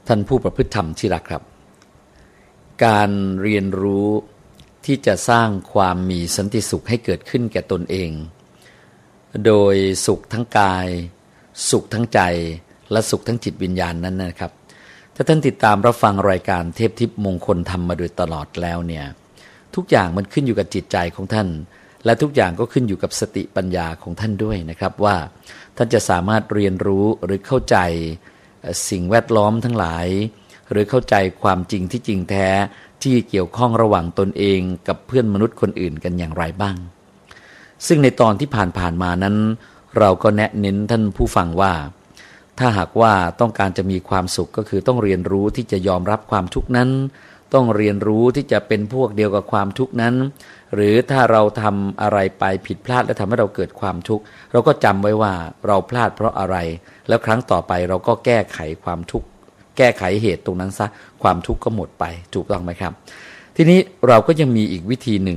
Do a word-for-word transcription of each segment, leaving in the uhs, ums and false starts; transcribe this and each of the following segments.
ท่านผู้ประพฤติธรรมที่รักครับการเรียนรู้ที่จะสร้างความมีสันติสุขให้เกิดขึ้นแก่ตนเองโดยสุขทั้งกายสุขทั้งใจและสุขทั้งจิตวิญญาณนั้นนะครับถ้าท่านติดตามรับฟังรายการเทพทิพย์มงคลธรรมมาโดยตลอดแล้วเนี่ยทุกอย่างมันขึ้นอยู่กับจิตใจของท่านและทุกอย่างก็ขึ้นอยู่กับสติปัญญาของท่านด้วยนะครับว่าท่านจะสามารถเรียนรู้หรือเข้าใจสิ่งแวดล้อมทั้งหลายหรือเข้าใจความจริงที่จริงแท้ที่เกี่ยวข้องระหว่างตนเองกับเพื่อนมนุษย์คนอื่นกันอย่างไรบ้างซึ่งในตอนที่ผ่านๆมานั้นเราก็แนะเน้นท่านผู้ฟังว่าถ้าหากว่าต้องการจะมีความสุขก็คือต้องเรียนรู้ที่จะยอมรับความทุกข์นั้นต้องเรียนรู้ที่จะเป็นพวกเดียวกับความทุกข์นั้นหรือถ้าเราทำอะไรไปผิดพลาดและทำให้เราเกิดความทุกข์เราก็จำไว้ว่าเราพลาดเพราะอะไรแล้วครั้งต่อไปเราก็แก้ไขความทุกข์แก้ไขเหตุตรงนั้นซะความทุกข์ก็หมดไปถูกต้องไหมครับทีนี้เราก็ยังมีอีกวิธีหนึ่ง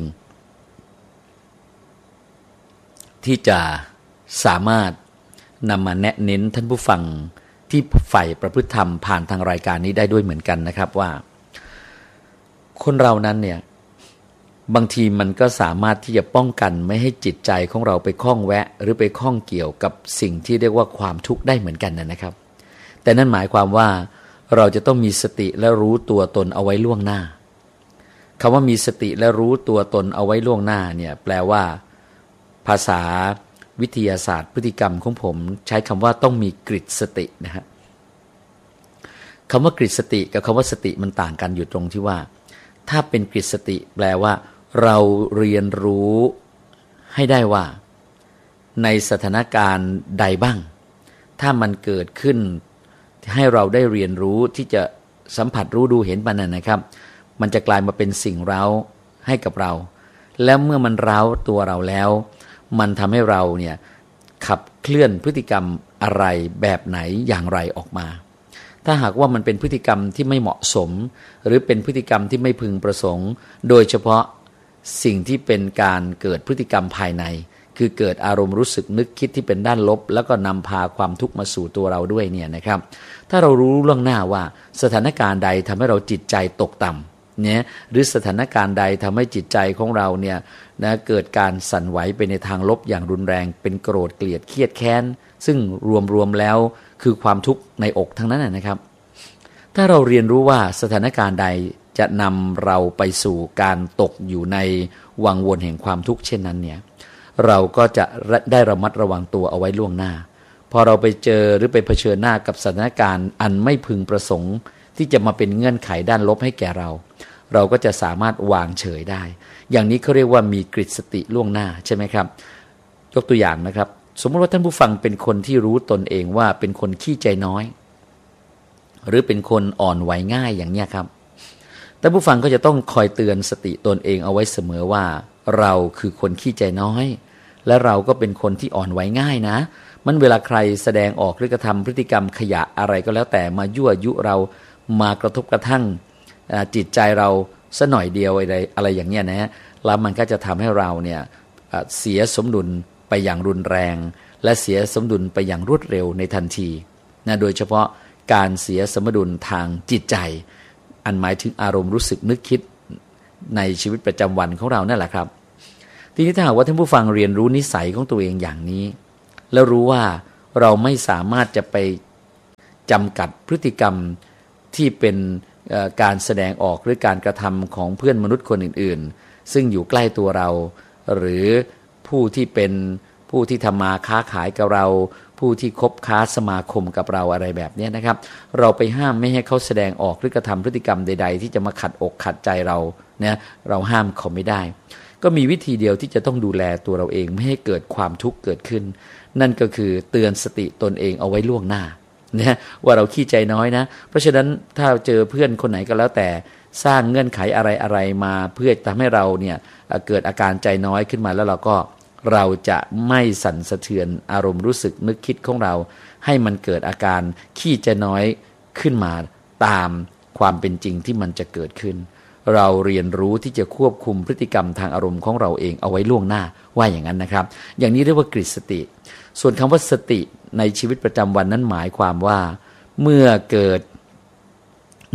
ที่จะสามารถนำมาแนะเน้นท่านผู้ฟังที่ใฝ่ประพฤติธรรมผ่านทางรายการนี้ได้ด้วยเหมือนกันนะครับว่าคนเรานั้นเนี่ยบางทีมันก็สามารถที่จะป้องกันไม่ให้จิตใจของเราไปข้องแวะหรือไปข้องเกี่ยวกับสิ่งที่เรียกว่าความทุกข์ได้เหมือนกันนะครับแต่นั่นหมายความว่าเราจะต้องมีสติและรู้ตัวตนเอาไว้ล่วงหน้าคำว่ามีสติและรู้ตัวตนเอาไว้ล่วงหน้าเนี่ยแปลว่าภาษาวิทยาศาสตร์พฤติกรรมของผมใช้คำว่าต้องมีกฤตสตินะฮะคำว่ากฤตสติกับคำว่าสติมันต่างกันอยู่ตรงที่ว่าถ้าเป็นกฤตสติแปลว่าเราเรียนรู้ให้ได้ว่าในสถานการณ์ใดบ้างถ้ามันเกิดขึ้นให้เราได้เรียนรู้ที่จะสัมผัสรู้ดูเห็นมันนะครับมันจะกลายมาเป็นสิ่งเร้าให้กับเราแล้วเมื่อมันเร้าตัวเราแล้วมันทำให้เราเนี่ยขับเคลื่อนพฤติกรรมอะไรแบบไหนอย่างไรออกมาถ้าหากว่ามันเป็นพฤติกรรมที่ไม่เหมาะสมหรือเป็นพฤติกรรมที่ไม่พึงประสงค์โดยเฉพาะสิ่งที่เป็นการเกิดพฤติกรรมภายในคือเกิดอารมณ์รู้สึกนึกคิดที่เป็นด้านลบแล้วก็นำพาความทุกข์มาสู่ตัวเราด้วยเนี่ยนะครับถ้าเรารู้ล่วงหน้าว่าสถานการณ์ใดทำให้เราจิตใจตกต่ำเนี่ยหรือสถานการณ์ใดทำให้จิตใจของเราเนี่ยนะเกิดการสั่นไหวไปในทางลบอย่างรุนแรงเป็นโกรธเกลียดเครียดแค้นซึ่งรวมๆแล้วคือความทุกข์ในอกทั้งนั้นนะครับถ้าเราเรียนรู้ว่าสถานการณ์ใดจะนำเราไปสู่การตกอยู่ในวังวนแห่งความทุกข์เช่นนั้นเนี่ยเราก็จะได้ระมัดระวังตัวเอาไว้ล่วงหน้าพอเราไปเจอหรือไปเผชิญหน้ากับสถานการณ์อันไม่พึงประสงค์ที่จะมาเป็นเงื่อนไขด้านลบให้แก่เราเราก็จะสามารถวางเฉยได้อย่างนี้เขาเรียกว่ามีกฤตสติล่วงหน้าใช่ไหมครับยกตัวอย่างนะครับสมมติว่าท่านผู้ฟังเป็นคนที่รู้ตนเองว่าเป็นคนขี้ใจน้อยหรือเป็นคนอ่อนไหวง่ายอย่างเนี้ยครับท่านผู้ฟังก็จะต้องคอยเตือนสติตนเองเอาไว้เสมอว่าเราคือคนขี้ใจน้อยและเราก็เป็นคนที่อ่อนไหวง่ายนะมันเวลาใครแสดงออกหรือกระทำพฤติกรรมขยะอะไรก็แล้วแต่มายั่วยุเรามากระทบกระทั่งจิตใจเราสักหน่อยเดียวอะไรอะไรอย่างเงี้ยนะฮะแล้วมันก็จะทำให้เราเนี่ยเสียสมดุลไปอย่างรุนแรงและเสียสมดุลไปอย่างรวดเร็วในทันทีนะโดยเฉพาะการเสียสมดุลทางจิตใจอันหมายถึงอารมณ์รู้สึกนึกคิดในชีวิตประจำวันของเรานั่นแหละครับทีนี้ถ้าหากว่าท่านผู้ฟังเรียนรู้นิสัยของตัวเองอย่างนี้แล้วรู้ว่าเราไม่สามารถจะไปจำกัดพฤติกรรมที่เป็นการแสดงออกหรือการกระทำของเพื่อนมนุษย์คนอื่นๆซึ่งอยู่ใกล้ตัวเราหรือผู้ที่เป็นผู้ที่ทำมาค้าขายกับเราผู้ที่คบค้าสมาคมกับเราอะไรแบบนี้นะครับเราไปห้ามไม่ให้เขาแสดงออกหรือกระทำพฤติกรรมใดๆที่จะมาขัดอกขัดใจเราเนี่ยเราห้ามเขาไม่ได้ก็มีวิธีเดียวที่จะต้องดูแลตัวเราเองไม่ให้เกิดความทุกข์เกิดขึ้นนั่นก็คือเตือนสติตนเองเอาไว้ล่วงหน้านะว่าเราขี้ใจน้อยนะเพราะฉะนั้นถ้าเจอเพื่อนคนไหนก็แล้วแต่สร้างเงื่อนไขอะไรๆมาเพื่อทำให้เราเนี่ยเกิดอาการใจน้อยขึ้นมาแล้วเราก็เราจะไม่สั่นสะเทือนอารมณ์รู้สึกนึกคิดของเราให้มันเกิดอาการขี้ใจน้อยขึ้นมาตามความเป็นจริงที่มันจะเกิดขึ้นเราเรียนรู้ที่จะควบคุมพฤติกรรมทางอารมณ์ของเราเองเอาไว้ล่วงหน้าว่าอย่างนั้นนะครับอย่างนี้เรียกว่ากฤตสติส่วนคำว่าสติในชีวิตประจำวันนั้นหมายความว่าเมื่อเกิด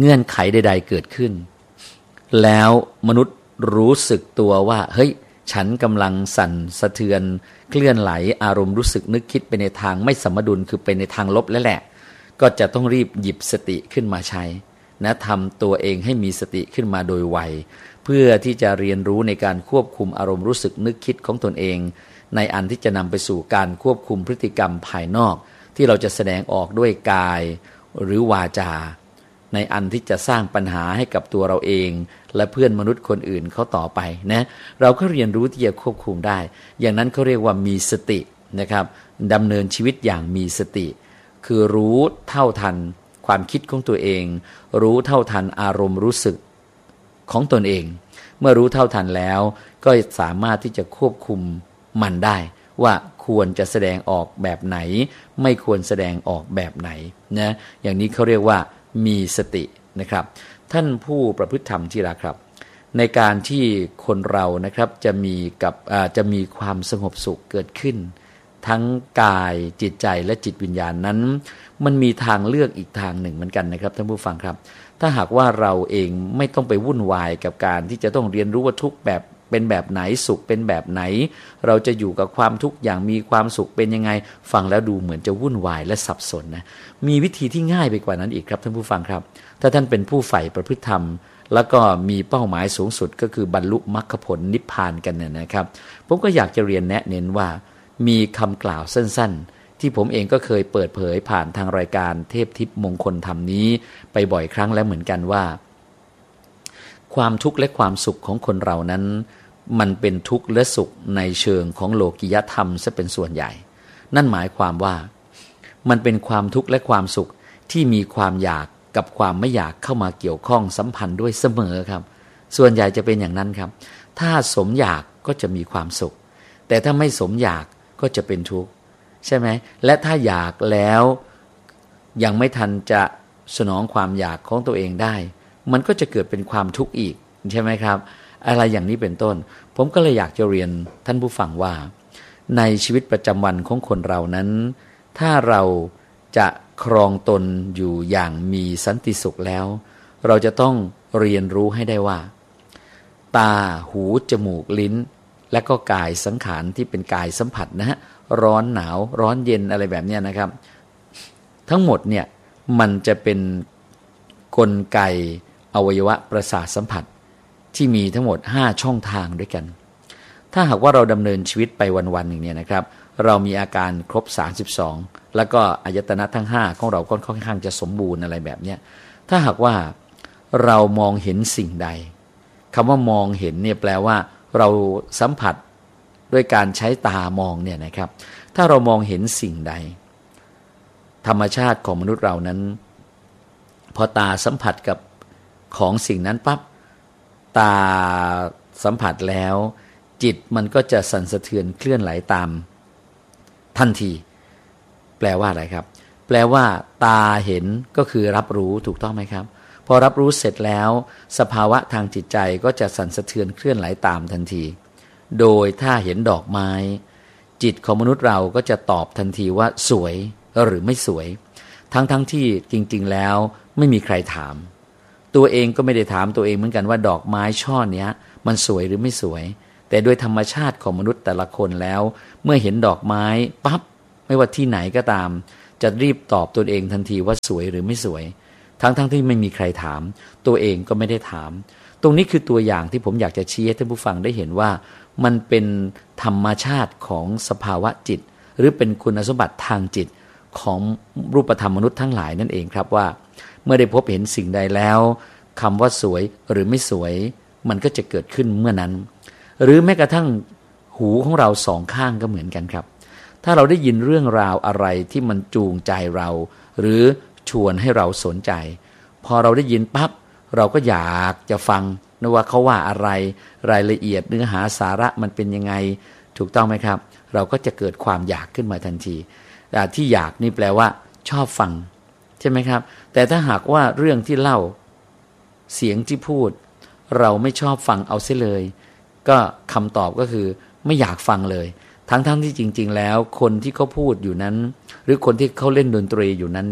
เงื่อนไขใดๆเกิดขึ้นแล้วมนุษย์รู้สึกตัวว่าเฮ้ยฉันกำลังสั่นสะเทือนเคลื่อนไหลอารมณ์รู้สึกนึกคิดไปในทางไม่สมดุลคือเป็นในทางลบแล้วแหละก็จะต้องรีบหยิบสติขึ้นมาใช้นะทำตัวเองให้มีสติขึ้นมาโดยไวเพื่อที่จะเรียนรู้ในการควบคุมอารมณ์รู้สึกนึกคิดของตนเองในอันที่จะนำไปสู่การควบคุมพฤติกรรมภายนอกที่เราจะแสดงออกด้วยกายหรือวาจาในอันที่จะสร้างปัญหาให้กับตัวเราเองและเพื่อนมนุษย์คนอื่นเขาต่อไปนะเราก็เรียนรู้ที่จะควบคุมได้อย่างนั้นเขาเรียกว่ามีสตินะครับดำเนินชีวิตอย่างมีสติคือรู้เท่าทันความคิดของตัวเองรู้เท่าทันอารมณ์รู้สึกของตนเองเมื่อรู้เท่าทันแล้วก็สามารถที่จะควบคุมมันได้ว่าควรจะแสดงออกแบบไหนไม่ควรแสดงออกแบบไหนนะอย่างนี้เขาเรียกว่ามีสตินะครับท่านผู้ประพฤติธรรมที่รักครับในการที่คนเรานะครับจะมีกับจะมีความสงบสุขเกิดขึ้นทั้งกายจิตใจและจิตวิญญาณนั้นมันมีทางเลือกอีกทางหนึ่งเหมือนกันนะครับท่านผู้ฟังครับถ้าหากว่าเราเองไม่ต้องไปวุ่นวายกับการที่จะต้องเรียนรู้ว่าทุกแบบเป็นแบบไหนสุขเป็นแบบไหนเราจะอยู่กับความทุกข์อย่างมีความสุขเป็นยังไงฟังแล้วดูเหมือนจะวุ่นวายและสับสนนะมีวิธีที่ง่ายไปกว่านั้นอีกครับท่านผู้ฟังครับถ้าท่านเป็นผู้ใฝ่ประพฤติธรรมแล้วก็มีเป้าหมายสูงสุดก็คือบรรลุมรรคผลนิพพานกันเนี่ยนะครับผมก็อยากจะเรียนแนะเน้นว่ามีคำกล่าวสั้นๆที่ผมเองก็เคยเปิดเผยผ่านทางรายการเทพทิพย์มงคลธรรมนี้ไปบ่อยครั้งแล้วเหมือนกันว่าความทุกข์และความสุขของคนเรานั้นมันเป็นทุกข์และสุขในเชิงของโลกิยธรรมซะเป็นส่วนใหญ่นั่นหมายความว่ามันเป็นความทุกข์และความสุขที่มีความอยากกับความไม่อยากเข้ามาเกี่ยวข้องสัมพันธ์ด้วยเสมอครับส่วนใหญ่จะเป็นอย่างนั้นครับถ้าสมอยากก็จะมีความสุขแต่ถ้าไม่สมอยากก็จะเป็นทุกข์ใช่ไหมและถ้าอยากแล้วยังไม่ทันจะสนองความอยากของตัวเองได้มันก็จะเกิดเป็นความทุกข์อีกใช่ไหมครับอะไรอย่างนี้เป็นต้นผมก็เลยอยากจะเรียนท่านผู้ฟังว่าในชีวิตประจำวันของคนเรานั้นถ้าเราจะครองตนอยู่อย่างมีสันติสุขแล้วเราจะต้องเรียนรู้ให้ได้ว่าตาหูจมูกลิ้นและก็กายสังขารที่เป็นกายสัมผัสนะฮะร้อนหนาวร้อนเย็นอะไรแบบนี้นะครับทั้งหมดเนี่ยมันจะเป็นกลไกอวัยวะประสาทสัมผัสที่มีทั้งหมดห้าช่องทางด้วยกันถ้าหากว่าเราดำเนินชีวิตไปวันๆหนึ่งเนี่ยนะครับเรามีอาการครบสามสิบสองแล้วก็อายตนะทั้งห้าของเราก็ค่อนข้างจะสมบูรณ์อะไรแบบนี้ถ้าหากว่าเรามองเห็นสิ่งใดคำว่ามองเห็นเนี่ยแปลว่าเราสัมผัสด้วยการใช้ตามองเนี่ยนะครับถ้าเรามองเห็นสิ่งใดธรรมชาติของมนุษย์เรานั้นพอตาสัมผัสกับของสิ่งนั้นปั๊บตาสัมผัสแล้วจิตมันก็จะสั่นสะเทือนเคลื่อนไหลตามทันทีแปลว่าอะไรครับแปลว่าตาเห็นก็คือรับรู้ถูกต้องไหมครับพอรับรู้เสร็จแล้วสภาวะทางจิตใจก็จะสั่นสะเทือนเคลื่อนไหลตามทันทีโดยถ้าเห็นดอกไม้จิตของมนุษย์เราก็จะตอบทันทีว่าสวยหรือไม่สวยทั้งทั้งที่จริงๆแล้วไม่มีใครถามตัวเองก็ไม่ได้ถามตัวเองเหมือนกันว่าดอกไม้ช่อเนี้ยมันสวยหรือไม่สวยแต่โดยธรรมชาติของมนุษย์แต่ละคนแล้วเมื่อเห็นดอกไม้ปั๊บไม่ว่าที่ไหนก็ตามจะรีบตอบตัวเองทันทีว่าสวยหรือไม่สวยทั้งทั้งที่ไม่มีใครถามตัวเองก็ไม่ได้ถามตรงนี้คือตัวอย่างที่ผมอยากจะชี้ให้ท่านผู้ฟังได้เห็นว่ามันเป็นธรรมชาติของสภาวะจิตหรือเป็นคุณสมบัติทางจิตของรูปธรรมมนุษย์ทั้งหลายนั่นเองครับว่าเมื่อได้พบเห็นสิ่งใดแล้วคำว่าสวยหรือไม่สวยมันก็จะเกิดขึ้นเมื่อนั้นหรือแม้กระทั่งหูของเราสองข้างก็เหมือนกันครับถ้าเราได้ยินเรื่องราวอะไรที่มันจูงใจเราหรือชวนให้เราสนใจพอเราได้ยินปั๊บเราก็อยากจะฟังนะว่าเขาว่าอะไรรายละเอียดเนื้อหาสาระมันเป็นยังไงถูกต้องไหมครับเราก็จะเกิดความอยากขึ้นมาทันทีแต่ที่อยากนี่แปลว่าชอบฟังใช่ไหมครับแต่ถ้าหากว่าเรื่องที่เล่าเสียงที่พูดเราไม่ชอบฟังเอาเสียเลยก็คำตอบก็คือไม่อยากฟังเลยทั้งๆ ท, ที่จริงๆแล้วคนที่เขาพูดอยู่นั้นหรือคนที่เขาเล่นดนตรีอยู่นั้นเนี่ย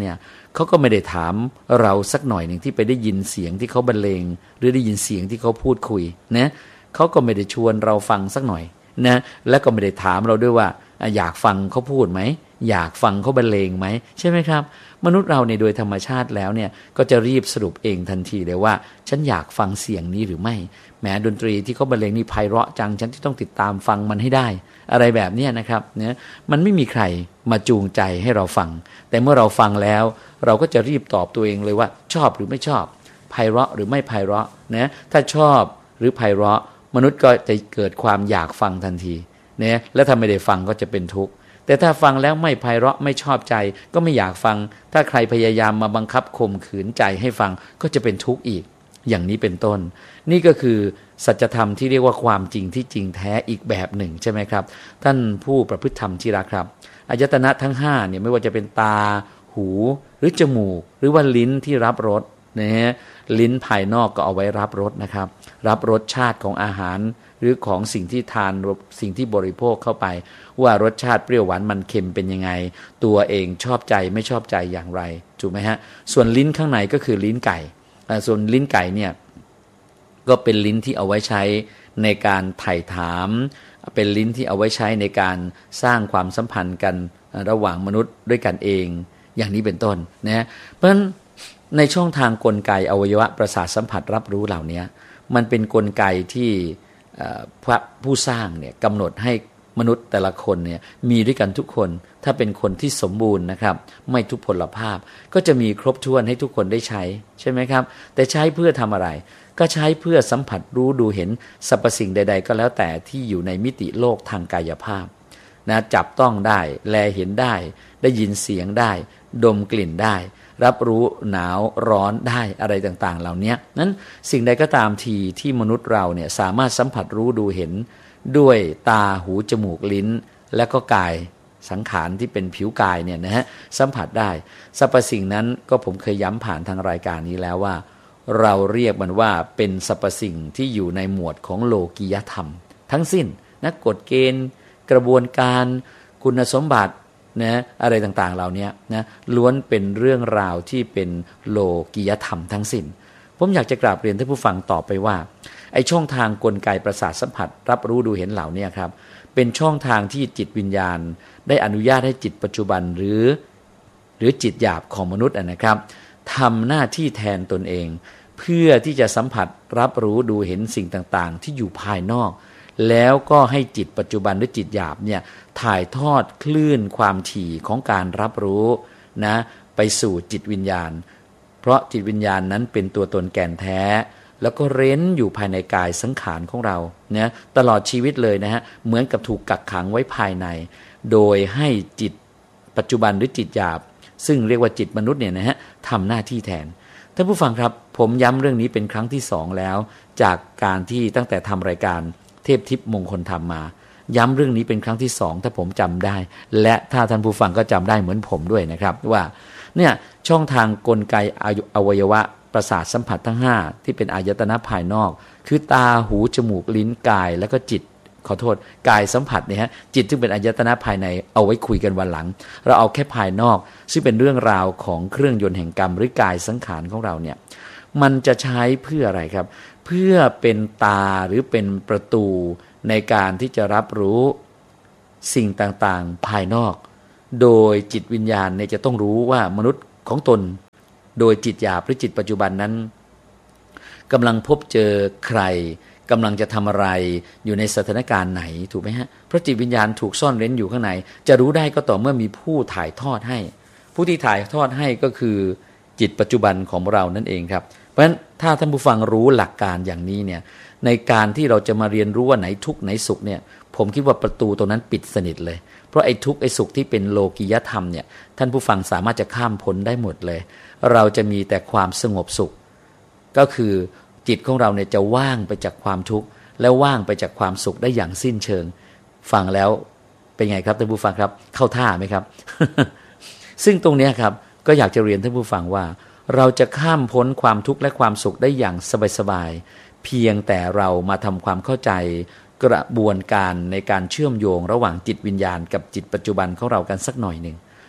เขาก็ไม่ได้ถามเราสักหน่อยหนึ่งที่ไปได้ยินเสียงที่เขาบรรเลงหรือได้ยินเสียงที่เขาพูดคุยนะเขาก็ไม่ได้ชวนเราฟังสักหน่อยนะและก็ไม่ได้ถามเราด้วยว่าอยากฟังเขาพูดไหมอยากฟังเขาบรรเลงไหมใช่ไหมครับมนุษย์เราในโดยธรรมชาติแล้วเนี่ยก็จะรีบสรุปเองทันทีเลยว่าฉันอยากฟังเสียงนี้หรือไม่แม้ดนตรีที่เขาบรรเลงนี่ไพเราะจังฉันที่ต้องติดตามฟังมันให้ได้อะไรแบบนี้นะครับเนี่ยมันไม่มีใครมาจูงใจให้เราฟังแต่เมื่อเราฟังแล้วเราก็จะรีบตอบตัวเองเลยว่าชอบหรือไม่ชอบไพเราะหรือไม่ไพเราะนะถ้าชอบหรือไพเราะมนุษย์ก็จะเกิดความอยากฟังทันทีเนี่ยและถ้าไม่ได้ฟังก็จะเป็นทุกข์แต่ถ้าฟังแล้วไม่ไพเราะไม่ชอบใจก็ไม่อยากฟังถ้าใครพยายามมาบังคับข่มขืนใจให้ฟังก็จะเป็นทุกข์อีกอย่างนี้เป็นต้นนี่ก็คือสัจธรรมที่เรียกว่าความจริงที่จริงแท้อีกแบบหนึ่งใช่ไหมครับท่านผู้ประพฤติธรรมที่รักครับอายตนะทั้งห้าเนี่ยไม่ว่าจะเป็นตาหูหรือจมูกหรือว่าลิ้นที่รับรสนะฮะลิ้นภายนอกก็เอาไว้รับรสนะครับรับรสชาติของอาหารหรือของสิ่งที่ทานสิ่งที่บริโภคเข้าไปว่ารสชาติเปรี้ยวหวานมันเค็มเป็นยังไงตัวเองชอบใจไม่ชอบใจอย่างไรถูกไหมฮะส่วนลิ้นข้างในก็คือลิ้นไก่ส่วนลิ้นไก่เนี่ยก็เป็นลิ้นที่เอาไว้ใช้ในการไถ่ถามเป็นลิ้นที่เอาไว้ใช้ในการสร้างความสัมพันธ์กันระหว่างมนุษย์ด้วยกันเองอย่างนี้เป็นต้นนะเพราะฉะนั้นในช่องทางกลไกอวัยวะประสาทสัมผัสรับรู้เหล่านี้มันเป็นกลไกที่พระผู้สร้างเนี่ยกำหนดให้มนุษย์แต่ละคนเนี่ยมีด้วยกันทุกคนถ้าเป็นคนที่สมบูรณ์นะครับไม่ทุพพลภาพก็จะมีครบถ้วนให้ทุกคนได้ใช้ใช่ไหมครับแต่ใช้เพื่อทำอะไรก็ใช้เพื่อสัมผัสรู้ดูเห็นสรรพสิ่งใดๆก็แล้วแต่ที่อยู่ในมิติโลกทางกายภาพนะจับต้องได้แลเห็นได้ได้ยินเสียงได้ดมกลิ่นได้รับรู้หนาวร้อนได้อะไรต่างๆเหล่านี้นั้นสิ่งใดก็ตามทีที่มนุษย์เราเนี่ยสามารถสัมผัสรู้ดูเห็นด้วยตาหูจมูกลิ้นและก็กายสังขารที่เป็นผิวกายเนี่ยนะฮะสัมผัสได้สรรพสิ่งนั้นก็ผมเคยย้ำผ่านทางรายการนี้แล้วว่าเราเรียกมันว่าเป็นสรรพสิ่งที่อยู่ในหมวดของโลกียธรรมทั้งสิ้นนะกฎเกณฑ์กระบวนการคุณสมบัตินะอะไรต่างๆเหล่านี้นะล้วนเป็นเรื่องราวที่เป็นโลกียธรรมทั้งสิ้นผมอยากจะกราบเรียนท่านผู้ฟังต่อไปว่าไอ้ช่องทางกลไกประสาทสัมผัสรับรู้ดูเห็นเหล่านี้ครับเป็นช่องทางที่จิตวิญญาณได้อนุญาตให้จิตปัจจุบันหรือหรือจิตหยาบของมนุษย์นะครับทำหน้าที่แทนตนเองเพื่อที่จะสัมผัสรับรู้ดูเห็นสิ่งต่างๆที่อยู่ภายนอกแล้วก็ให้จิตปัจจุบันหรือจิตหยาบเนี่ยถ่ายทอดคลื่นความถี่ของการรับรู้นะไปสู่จิตวิญญาณเพราะจิตวิญญาณนั้นเป็นตัวตนแก่นแท้แล้วก็เร้นอยู่ภายในกายสังขารของเราเนี่ยตลอดชีวิตเลยนะฮะเหมือนกับถูกกักขังไว้ภายในโดยให้จิตปัจจุบันหรือจิตหยาบซึ่งเรียกว่าจิตมนุษย์เนี่ยนะฮะทำหน้าที่แทนท่านผู้ฟังครับผมย้ำเรื่องนี้เป็นครั้งที่สองแล้วจากการที่ตั้งแต่ทำรายการเทพทิพย์มงคลธรรมมาย้ำเรื่องนี้เป็นครั้งที่สองถ้าผมจำได้และถ้าท่านผู้ฟังก็จำได้เหมือนผมด้วยนะครับว่าเนี่ยช่องทางกลไกอวัยวะประสาทสัมผัสทั้งห้าที่เป็นอายตนะภายนอกคือตาหูจมูกลิ้นกายแล้วก็จิตขอโทษกายสัมผัสเนี่ยฮะจิตซึ่งเป็นอายตนะภายในเอาไว้คุยกันวันหลังเราเอาแค่ภายนอกซึ่งเป็นเรื่องราวของเครื่องยนต์แห่งกรรมหรือกายสังขารของเราเนี่ยมันจะใช้เพื่ออะไรครับเพื่อเป็นตาหรือเป็นประตูในการที่จะรับรู้สิ่งต่างๆภายนอกโดยจิตวิญญาณเนี่ยจะต้องรู้ว่ามนุษย์ของตนโดยจิตหยาบหรือจิตปัจจุบันนั้นกำลังพบเจอใครกำลังจะทำอะไรอยู่ในสถานการณ์ไหนถูกไหมฮะเพราะจิตวิญญาณถูกซ่อนเร้นอยู่ข้างในจะรู้ได้ก็ต่อเมื่อมีผู้ถ่ายทอดให้ผู้ที่ถ่ายทอดให้ก็คือจิตปัจจุบันของเรานั่นเองครับเพราะฉะนั้นถ้าท่านผู้ฟังรู้หลักการอย่างนี้เนี่ยในการที่เราจะมาเรียนรู้ว่าไหนทุกข์ไหนสุขเนี่ยผมคิดว่าประตูตรงนั้นปิดสนิทเลยเพราะไอ้ทุกข์ไอ้สุขที่เป็นโลกียธรรมเนี่ยท่านผู้ฟังสามารถจะข้ามพ้นได้หมดเลยเราจะมีแต่ความสงบสุขก็คือจิตของเราเนี่ยจะว่างไปจากความทุกข์และว่างไปจากความสุขได้อย่างสิ้นเชิงฟังแล้วเป็นไงครับท่านผู้ฟังครับเข้าท่าไหมครับ ซึ่งตรงนี้ครับก็อยากจะเรียนท่านผู้ฟังว่าเราจะข้ามพ้นความทุกข์และความสุขได้อย่างสบายๆเพียงแต่เรามาทำความเข้าใจกระบวนการในการเชื่อมโยงระหว่างจิตวิญญาณกับจิตปัจจุบันของเรากันสักหน่อยหนึ่ง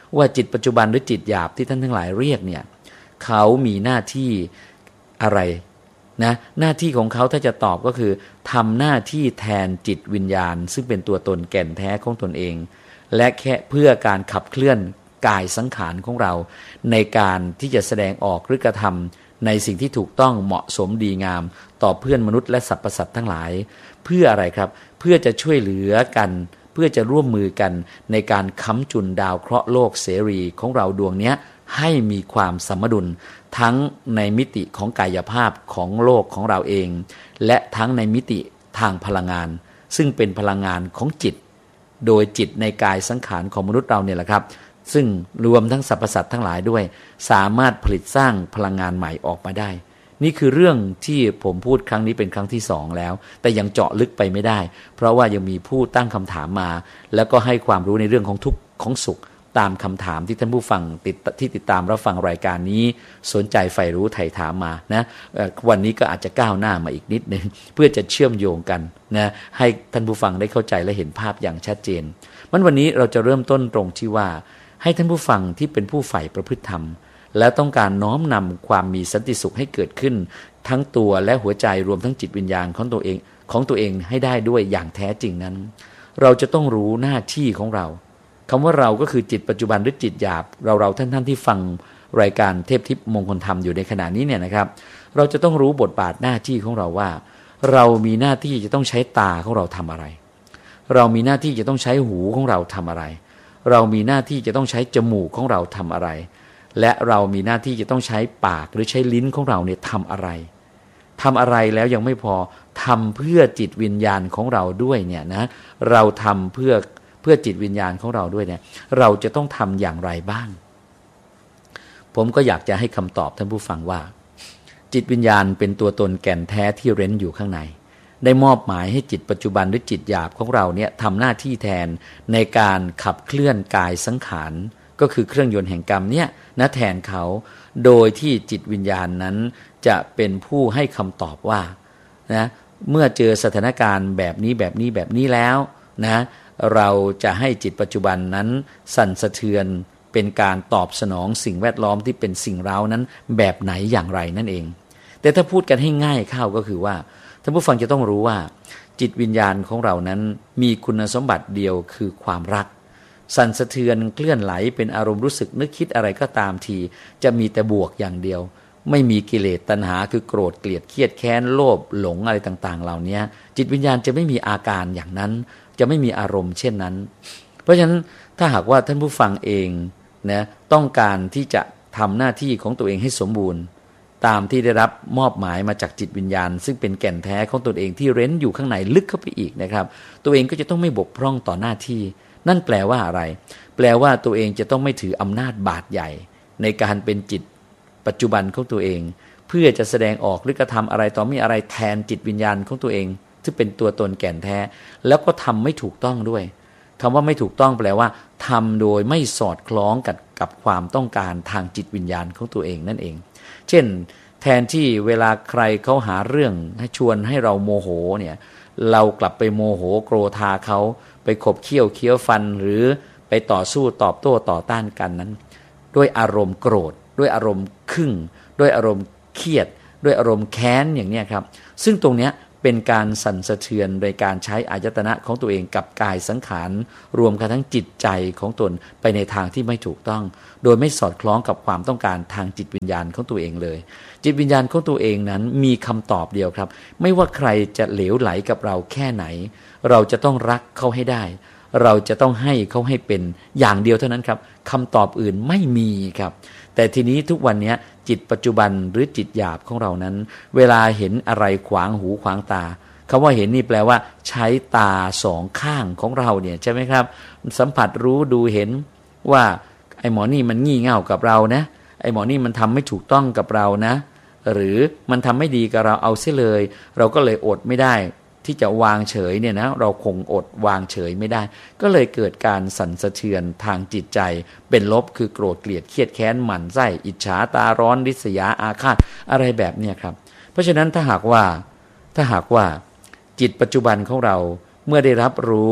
ว่าจิตปัจจุบันหรือจิตหยาบที่ท่านทั้งหลายเรียกเนี่ยเขามีหน้าที่อะไรนะหน้าที่ของเขาถ้าจะตอบก็คือทำหน้าที่แทนจิตวิญญาณซึ่งเป็นตัวตนแก่นแท้ของตนเองและแค่เพื่อการขับเคลื่อนกายสังขารของเราในการที่จะแสดงออกหรือกระทำในสิ่งที่ถูกต้องเหมาะสมดีงามต่อเพื่อนมนุษย์และสรรพสัตว์ทั้งหลายเพื่ออะไรครับเพื่อจะช่วยเหลือกันเพื่อจะร่วมมือกันในการค้ำจุนดาวเคราะห์โลกเสรีของเราดวงนี้ให้มีความสมดุลทั้งในมิติของกายภาพของโลกของเราเองและทั้งในมิติทางพลังงานซึ่งเป็นพลังงานของจิตโดยจิตในกายสังขารของมนุษย์เราเนี่ยแหละครับซึ่งรวมทั้งสรรพสัตว์ทั้งหลายด้วยสามารถผลิตสร้างพลังงานใหม่ออกมาได้นี่คือเรื่องที่ผมพูดครั้งนี้เป็นครั้งที่สองแล้วแต่ยังเจาะลึกไปไม่ได้เพราะว่ายังมีผู้ตั้งคำถามมาแล้วก็ให้ความรู้ในเรื่องของทุกข์ของสุขตามคำถามที่ท่านผู้ฟังติดที่ติดตามรับฟังรายการนี้สนใจใฝ่รู้ไถ่ถามมานะวันนี้ก็อาจจะก้าวหน้ามาอีกนิดนึงเพื่อจะเชื่อมโยงกันนะให้ท่านผู้ฟังได้เข้าใจและเห็นภาพอย่างชัดเจนมันวันนี้เราจะเริ่มต้นตรงที่ว่าให้ท่านผู้ฟังที่เป็นผู้ใฝ่ประพฤติธรรมและต้องการน้อมนำความมีสันติสุขให้เกิดขึ้นทั้งตัวและหัวใจรวมทั้งจิตวิญญาณของตัวเองของตัวเองให้ได้ด้วยอย่างแท้จริงนั้นเราจะต้องรู้หน้าที่ของเราคำว่าเราก็คือจิตปัจจุบันหรือจิตหยาบเราเราท่านท่านที่ฟังรายการเทพทิพย์มงคลธรรมอยู่ในขณะนี้เนี่ยนะครับเราจะต้องรู้บทบาทหน้าที่ของเราว่าเรามีหน้าที่จะต้องใช้ตาของเราทำอะไรเรามีหน้าที่จะต้องใช้หูของเราทำอะไรเรามีหน้าที่จะต้องใช้จมูกของเราทำอะไรและเรามีหน้าที่จะต้องใช้ปากหรือใช้ลิ้นของเราเนี่ยทำอะไรทำอะไรแล้วยังไม่พอทำเพื่อจิตวิญญาณของเราด้วยเนี่ยนะเราทำเพื่อเพื่อจิตวิญญาณของเราด้วยเนี่ยเราจะต้องทำอย่างไรบ้างผมก็อยากจะให้คำตอบท่านผู้ฟังว่าจิตวิญญาณเป็นตัวตนแก่นแท้ที่เร้นอยู่ข้างในได้มอบหมายให้จิตปัจจุบันหรือจิตหยาบของเราเนี่ยทำหน้าที่แทนในการขับเคลื่อนกายสังขารก็คือเครื่องยนต์แห่งกรรมเนี่ยนะแทนเขาโดยที่จิตวิญญาณนั้นจะเป็นผู้ให้คำตอบว่านะเมื่อเจอสถานการณ์แบบนี้แบบนี้แบบนี้แล้วนะเราจะให้จิตปัจจุบันนั้นสั่นสะเทือนเป็นการตอบสนองสิ่งแวดล้อมที่เป็นสิ่งเร้านั้นแบบไหนอย่างไรนั่นเองแต่ถ้าพูดกันให้ง่ายเข้าก็คือว่าท่านผู้ฟังจะต้องรู้ว่าจิตวิญญาณของเรานั้นมีคุณสมบัติเดียวคือความรักสั่นสะเทือนเคลื่อนไหลเป็นอารมณ์รู้สึกนึกคิดอะไรก็ตามทีจะมีแต่บวกอย่างเดียวไม่มีกิเลสตัณหาคือโกรธเกลียดเครียดแค้นโลภหลงอะไรต่างๆเหล่านี้จิตวิญญาณจะไม่มีอาการอย่างนั้นจะไม่มีอารมณ์เช่นนั้นเพราะฉะนั้นถ้าหากว่าท่านผู้ฟังเองนะต้องการที่จะทำหน้าที่ของตัวเองให้สมบูรณ์ตามที่ได้รับมอบหมายมาจากจิตวิญญาณซึ่งเป็นแก่นแท้ของตนเองที่เร้นอยู่ข้างในลึกเข้าไปอีกนะครับตัวเองก็จะต้องไม่บกพร่องต่อหน้าที่นั่นแปลว่าอะไรแปลว่าตัวเองจะต้องไม่ถืออำนาจบาดใหญ่ในการเป็นจิตปัจจุบันของตัวเองเพื่อจะแสดงออกหรือกระทำอะไรต่อมีอะไรแทนจิตวิญญาณของตัวเองซึ่งเป็นตัวตนแก่นแท้แล้วก็ทำไม่ถูกต้องด้วยคำว่าไม่ถูกต้องแปลว่าทำโดยไม่สอดคล้องกับกับความต้องการทางจิตวิญญาณของตัวเองนั่นเองเช่นแทนที่เวลาใครเขาหาเรื่องให้ชวนให้เราโมโหเนี่ยเรากลับไปโมโหโกรธาเขาไปขบเคี้ยวเคี้ยวฟันหรือไปต่อสู้ตอบโต้ต่อต้านกันนั้นด้วยอารมณ์โกรธด้วยอารมณ์ขึ่งด้วยอารมณ์เครียดด้วยอารมณ์แค้นอย่างนี้ครับซึ่งตรงเนี้ยเป็นการสั่นสะเทือนโดยการใช้อายตนะของตัวเองกับกายสังขารรวมกันทั้งจิตใจของตนไปในทางที่ไม่ถูกต้องโดยไม่สอดคล้องกับความต้องการทางจิตวิญญาณของตัวเองเลยจิตวิญญาณของตัวเองนั้นมีคำตอบเดียวครับไม่ว่าใครจะเหลวไหลกับเราแค่ไหนเราจะต้องรักเขาให้ได้เราจะต้องให้เขาให้เป็นอย่างเดียวเท่านั้นครับคำตอบอื่นไม่มีครับแต่ทีนี้ทุกวันนี้จิตปัจจุบันหรือจิตหยาบของเรานั้นเวลาเห็นอะไรขวางหูขวางตาคำว่าเห็นนี่แปลว่าใช้ตาสองข้างของเราเนี่ยใช่ไหมครับสัมผัสรู้ดูเห็นว่าไอ้หมอนี่มันงี่เง่ากับเรานะไอ้หมอนี่มันทำไม่ถูกต้องกับเรานะหรือมันทำไม่ดีกับเราเอาเสียเลยเราก็เลยอดไม่ได้ที่จะวางเฉยเนี่ยนะเราคงอดวางเฉยไม่ได้ก็เลยเกิดการสั่นสะเทือนทางจิตใจเป็นลบคือโกรธเกลียดเครียดแค้นหมั่นไส้อิจฉาตาร้อนริษยาอาฆาตอะไรแบบนี้ครับเพราะฉะนั้นถ้าหากว่าถ้าหากว่าจิตปัจจุบันของเราเมื่อได้รับรู้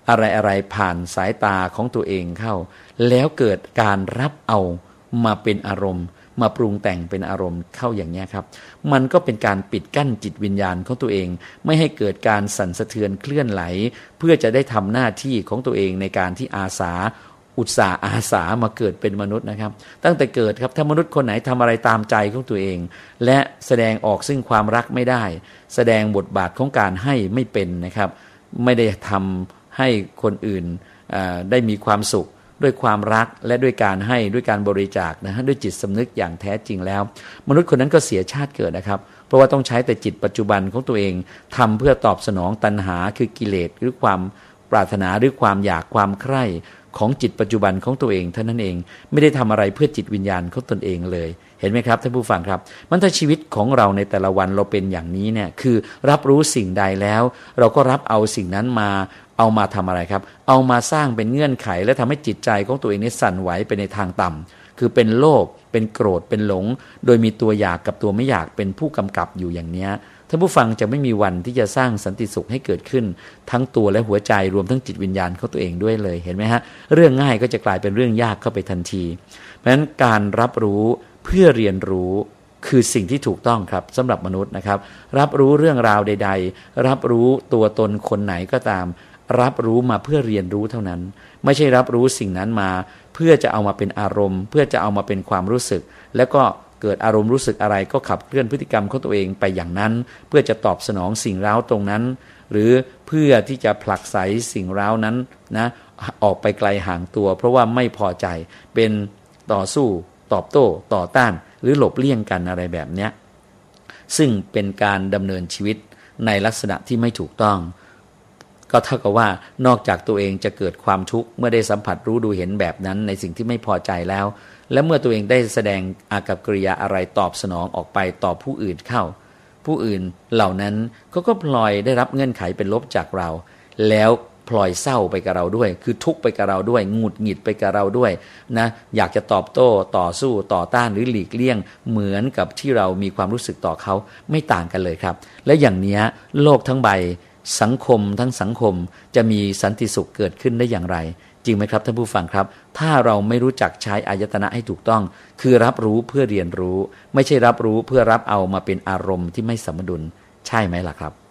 อะไรๆผ่านสายตาของตัวเองเข้าแล้วเกิดการรับเอามาเป็นอารมณ์มาปรุงแต่งเป็นอารมณ์เข้าอย่างนี้ครับมันก็เป็นการปิดกั้นจิตวิญญาณของตัวเองไม่ให้เกิดการสั่นสะเทือนเคลื่อนไหลเพื่อจะได้ทำหน้าที่ของตัวเองในการที่อาสาอุตสาห์อาสามาเกิดเป็นมนุษย์นะครับตั้งแต่เกิดครับถ้ามนุษย์คนไหนทำอะไรตามใจของตัวเองและแสดงออกซึ่งความรักไม่ได้แสดงบทบาทของการให้ไม่เป็นนะครับไม่ได้ทำให้คนอื่นได้มีความสุขด้วยความรักและด้วยการให้ด้วยการบริจาคนะฮะด้วยจิตสำนึกอย่างแท้จริงแล้วมนุษย์คนนั้นก็เสียชาติเกิดนะครับเพราะว่าต้องใช้แต่จิตปัจจุบันของตัวเองทำเพื่อตอบสนองตัณหาคือกิเลสหรือความปรารถนาหรือความอยากความใคร่ของจิตปัจจุบันของตัวเองเท่านั้นเองไม่ได้ทำอะไรเพื่อจิตวิญญาณของตนเองเลยเห็นไหมครับท่านผู้ฟังครับมันถ้าชีวิตของเราในแต่ละวันเราเป็นอย่างนี้เนี่ยคือรับรู้สิ่งใดแล้วเราก็รับเอาสิ่งนั้นมาเอามาทำอะไรครับเอามาสร้างเป็นเงื่อนไขและทำให้จิตใจของตัวเองนี้สั่นไหวไปในทางต่ำคือเป็นโลภเป็นโกรธเป็นหลงโดยมีตัวอยากกับตัวไม่อยากเป็นผู้กำกับอยู่อย่างนี้ท่านผู้ฟังจะไม่มีวันที่จะสร้างสันติสุขให้เกิดขึ้นทั้งตัวและหัวใจรวมทั้งจิตวิญญาณของตัวเองด้วยเลยเห็นไหมฮะเรื่องง่ายก็จะกลายเป็นเรื่องยากเข้าไปทันทีเพราะฉะนั้นการรับรู้เพื่อเรียนรู้คือสิ่งที่ถูกต้องครับสำหรับมนุษย์นะครับรับรู้เรื่องราวใดๆรับรู้ตัวตนคนไหนก็ตามรับรู้มาเพื่อเรียนรู้เท่านั้นไม่ใช่รับรู้สิ่งนั้นมาเพื่อจะเอามาเป็นอารมณ์เพื่อจะเอามาเป็นความรู้สึกแล้วก็เกิดอารมณ์รู้สึกอะไรก็ขับเคลื่อนพฤติกรรมของตัวเองไปอย่างนั้นเพื่อจะตอบสนองสิ่งเร้าตรงนั้นหรือเพื่อที่จะผลักไสสิ่งเร้านั้นนะออกไปไกลห่างตัวเพราะว่าไม่พอใจเป็นต่อสู้ตอบโต้ต่อต้านหรือหลบเลี่ยงกันอะไรแบบนี้ซึ่งเป็นการดำเนินชีวิตในลักษณะที่ไม่ถูกต้องก็เท่ากับว่านอกจากตัวเองจะเกิดความทุกข์เมื่อได้สัมผัสรู้ดูเห็นแบบนั้นในสิ่งที่ไม่พอใจแล้วและเมื่อตัวเองได้แสดงอากัปกิริยาอะไรตอบสนองออกไปต่อผู้อื่นเข้าผู้อื่นเหล่านั้นก็ก็พลอยได้รับเงื่อนไขเป็นลบจากเราแล้วพลอยเศร้าไปกับเราด้วยคือทุกข์ไปกับเราด้วยหงุดหงิดไปกับเราด้วยนะอยากจะตอบโต้ต่อสู้ต่อต้านหรือหลีกเลี่ยงเหมือนกับที่เรามีความรู้สึกต่อเขาไม่ต่างกันเลยครับและอย่างนี้โลกทั้งใบสังคมทั้งสังคมจะมีสันติสุขเกิดขึ้นได้อย่างไรจริงไหมครับท่านผู้ฟังครับถ้าเราไม่รู้จักใช้อายตนะให้ถูกต้องคือรับรู้เพื่อเรียนรู้ไม่ใช่รับรู้เพื่อรับเอามาเป็นอารมณ์ที่ไม่สมดุลใช่ไหมล่ะครับ